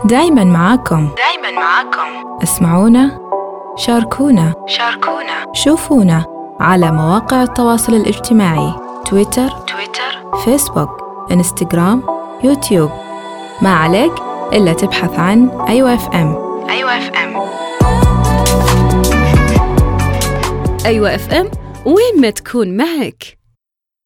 دايماً معاكم. اسمعونا، شاركونا، شوفونا على مواقع التواصل الاجتماعي: تويتر، فيسبوك، إنستغرام، يوتيوب. ما عليك إلا تبحث عن أيوة اف ام. أيوة اف ام، وين ما تكون معك.